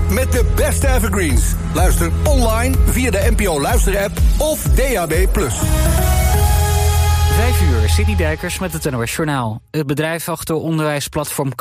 met de beste evergreens. Luister online via de NPO Luister-app of DAB+. 5 uur, City Dijkers met het NOS Journaal. Het bedrijf achter onderwijsplatform